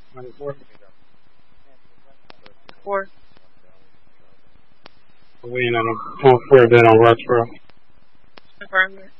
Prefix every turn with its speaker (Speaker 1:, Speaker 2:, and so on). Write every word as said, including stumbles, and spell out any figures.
Speaker 1: twenty-four.
Speaker 2: Four.
Speaker 1: We ain't on a, on four dead on Roxborough.
Speaker 2: Confirm it.